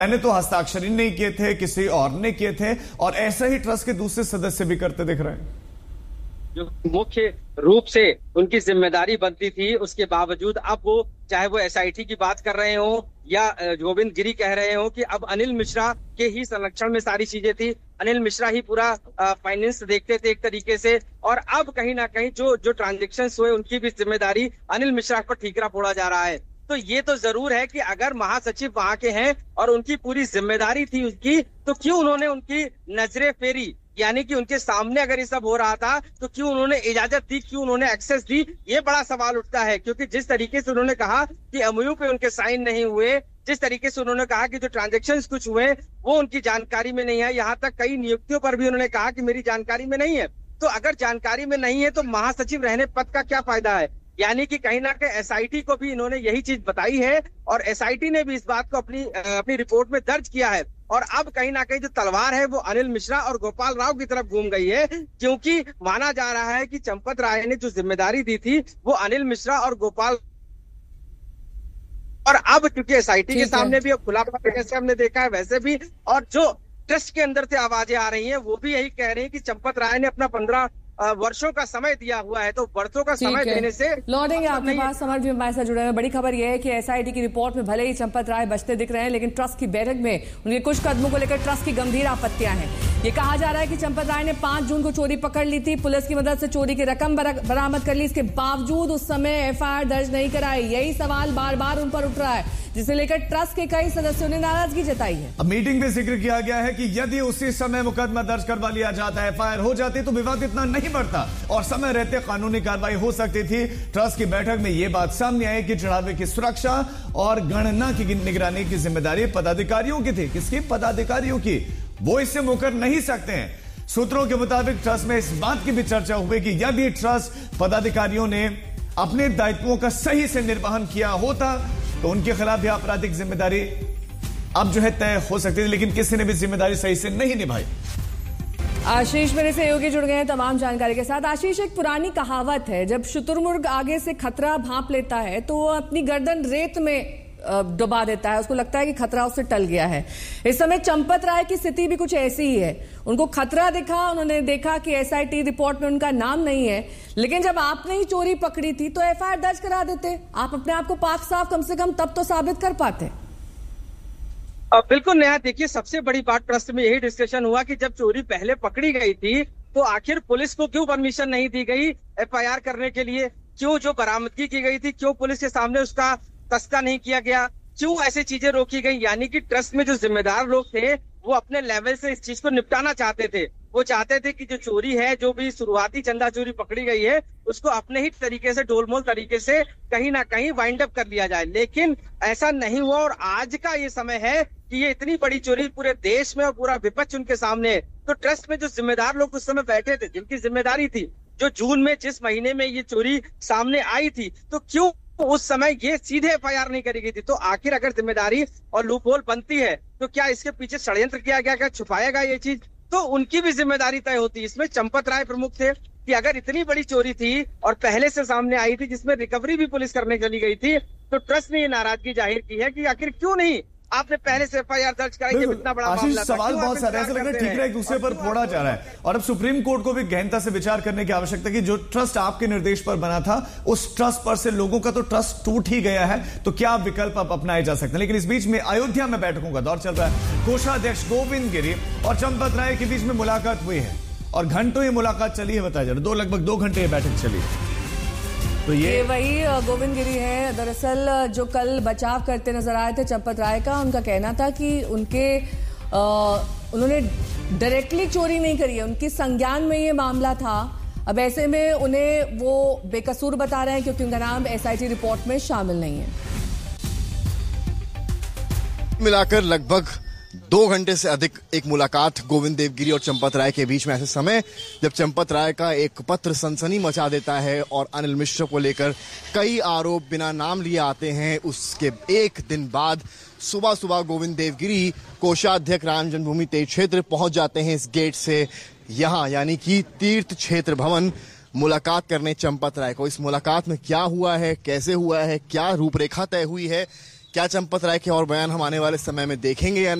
मैंने तो हस्ताक्षर ही नहीं किए थे, किसी और ने किए थे, और ऐसा ही ट्रस्ट के दूसरे सदस्य भी करते दिख रहे हैं। जो मुख्य रूप से उनकी जिम्मेदारी बनती थी, उसके बावजूद अब वो, चाहे वो एसआईटी की बात कर रहे हो या गोविंद गिरी कह रहे हो कि अब अनिल मिश्रा के ही संरक्षण में सारी चीजें थी, अनिल मिश्रा ही पूरा फाइनेंस देखते थे एक तरीके से, और अब कहीं ना कहीं जो ट्रांजेक्शन हुए उनकी भी जिम्मेदारी अनिल मिश्रा पर ठीकरा फोड़ा जा रहा है। तो ये तो जरूर है कि अगर महासचिव वहां के हैं और उनकी पूरी जिम्मेदारी थी उसकी, तो क्यों उन्होंने उनकी नजरें फेरी, यानी कि उनके सामने अगर ये सब हो रहा था तो क्यों उन्होंने इजाजत दी, क्यों उन्होंने एक्सेस दी, ये बड़ा सवाल उठता है। क्योंकि जिस तरीके से उन्होंने कहा कि एमओयू पे उनके साइन नहीं हुए, जिस तरीके से उन्होंने कहा कि जो ट्रांजैक्शंस कुछ हुए वो उनकी जानकारी में नहीं है, यहाँ तक कई नियुक्तियों पर भी उन्होंने कहा कि मेरी जानकारी में नहीं है। तो अगर जानकारी में नहीं है तो महासचिव रहने पद का क्या फायदा है? यानी कि कहीं ना कहीं एसआईटी को भी इन्होंने यही चीज बताई है और एसआईटी ने भी इस बात को अपनी रिपोर्ट में दर्ज किया है। और अब कहीं ना कहीं जो तलवार है वो अनिल मिश्रा और गोपाल राव की तरफ घूम गई है, क्योंकि माना जा रहा है कि चंपत राय ने जो जिम्मेदारी दी थी वो अनिल मिश्रा और गोपाल, और अब क्योंकि एसआईटी के सामने भी खुला जैसे हमने देखा है वैसे भी, और जो ट्रस्ट के अंदर से आवाजें आ रही हैं वो भी यही कह रही है कि चंपत राय ने अपना 15 वर्षों का समय दिया हुआ है, तो वर्षों का समय देने से लौटेंगे आपके पास। समर भी हमारे साथ जुड़े हैं। बड़ी खबर यह है कि एसआईटी की रिपोर्ट में भले ही चंपत राय बचते दिख रहे हैं, लेकिन ट्रस्ट की बैठक में उनके कुछ कदमों को लेकर ट्रस्ट की गंभीर आपत्तियां हैं। ये कहा जा रहा है कि चंपत राय ने 5 जून को चोरी पकड़ ली थी, पुलिस की मदद से चोरी की रकम बरामद कर ली, इसके बावजूद उस समय एफआईआर दर्ज नहीं कराई। यही सवाल बार बार उन पर उठ रहा है, जिसे लेकर ट्रस्ट के कई सदस्यों ने नाराजगी जताई है। अब मीटिंग में जिक्र किया गया है कि यदि उसी समय मुकदमा दर्ज करवा लिया जाता, एफआईआर हो जाती तो विवाद इतना नहीं बढ़ता और समय रहते कानूनी कार्रवाई हो सकती थी। ट्रस्ट की बैठक में यह बात सामने आई कि चढ़ावे की सुरक्षा और गणना की निगरानी की जिम्मेदारी पदाधिकारियों की थी। किसकी? पदाधिकारियों की। वो इससे मुकर नहीं सकते हैं। सूत्रों के मुताबिक ट्रस्ट में इस बात की भी चर्चा हुई कि यदि ट्रस्ट पदाधिकारियों ने अपने दायित्वों का सही से निर्वहन किया होता तो उनके खिलाफ भी आपराधिक जिम्मेदारी अब जो है तय हो सकती थी, लेकिन किसी ने भी जिम्मेदारी सही से नहीं निभाई। आशीष मेरे सहयोगी जुड़ गए हैं तमाम जानकारी के साथ। आशीष, एक पुरानी कहावत है, जब शुतुरमुर्ग आगे से खतरा भांप लेता है तो वो अपनी गर्दन रेत में डुबा देता है, उसको लगता है कि खतरा उससे टल गया है। इस समय चंपत राय की स्थिति भी कुछ ऐसी ही है। उनको खतरा दिखा, उन्होंने देखा कि एसआईटी रिपोर्ट में उनका नाम नहीं है, लेकिन जब आपने ही चोरी पकड़ी थी तो एफआईआर दर्ज करा देते, आप अपने आप को पाक साफ कम से कम तब तो साबित कर पाते। बिल्कुल नेहा, देखिए सबसे बड़ी बात ट्रस्ट में यही डिस्कशन हुआ कि जब चोरी पहले पकड़ी गई थी तो आखिर पुलिस को क्यों परमिशन नहीं दी गई एफआईआर करने के लिए, क्यों जो बरामदगी की गई थी क्यों पुलिस के सामने उसका तस्का नहीं किया गया, क्यों ऐसी चीजें रोकी गई। यानी कि ट्रस्ट में जो जिम्मेदार लोग थे वो अपने लेवल से इस चीज को निपटाना चाहते थे। वो चाहते थे कि जो चोरी है, जो भी शुरुआती चंदा चोरी पकड़ी गई है, उसको अपने ही तरीके से डोलमोल तरीके से कहीं ना कहीं वाइंड अप कर लिया जाए, लेकिन ऐसा नहीं हुआ। और आज का ये समय है कि ये इतनी बड़ी चोरी पूरे देश में और पूरा विपक्ष उनके सामने है। तो ट्रस्ट में जो जिम्मेदार लोग उस समय बैठे थे, जिनकी जिम्मेदारी थी, जो जून में जिस महीने में ये चोरी सामने आई थी, तो क्यों उस समय ये सीधे एफआईआर नहीं करी गई थी। तो आखिर अगर जिम्मेदारी और लूपहोल बनती है तो क्या इसके पीछे षड्यंत्र किया गया, क्या छुपाएगा ये चीज, तो उनकी भी जिम्मेदारी तय होती। इसमें चंपत राय प्रमुख थे कि अगर इतनी बड़ी चोरी थी और पहले से सामने आई थी जिसमें रिकवरी भी पुलिस करने चली गई थी, तो ट्रस्ट ने ये नाराजगी जाहिर की है कि आखिर क्यों नहीं आपने पहले से एफआईआर दर्ज कराई। इतना बड़ा मामला, सवाल बहुत सारे ऐसा लग रहा है ठीक है एक दूसरे पर फोड़ा जा रहा है। और अब सुप्रीम कोर्ट को भी गहनता से विचार करने की आवश्यकता है कि जो ट्रस्ट आपके निर्देश पर बना था उस ट्रस्ट पर से लोगों का तो ट्रस्ट टूट ही गया है, तो क्या विकल्प अब अपनाए जा सकते हैं। लेकिन इस बीच में अयोध्या में बैठकों का दौर चल रहा है। कोषाध्यक्ष गोविंद गिरी और चंपत राय के बीच में मुलाकात हुई है और घंटों ये मुलाकात चली है, बताया जा रहा है लगभग 2 घंटे ये बैठक चली है। तो ये वही गोविंद गिरी है। दरअसल जो कल बचाव करते नजर आए थे चंपत राय का, उनका कहना था कि उन्होंने डायरेक्टली चोरी नहीं करी है, उनकी संज्ञान में ये मामला था। अब ऐसे में उन्हें वो बेकसूर बता रहे हैं क्योंकि उनका नाम एसआईटी रिपोर्ट में शामिल नहीं है। मिलाकर लगभग 2 घंटे से अधिक एक मुलाकात गोविंद देवगिरी और चंपत राय के बीच में, ऐसे समय जब चंपत राय का एक पत्र सनसनी मचा देता है और अनिल मिश्रा को लेकर कई आरोप बिना नाम लिए आते हैं। उसके एक दिन बाद सुबह सुबह गोविंद देवगिरी कोषाध्यक्ष राम जन्मभूमि तीर्थ क्षेत्र पहुंच जाते हैं इस गेट से, यहाँ यानी कि तीर्थ क्षेत्र भवन, मुलाकात करने चंपत राय को। इस मुलाकात में क्या हुआ है, कैसे हुआ है, क्या रूपरेखा तय हुई है, क्या चंपत राय के और बयान हम आने वाले समय में देखेंगे या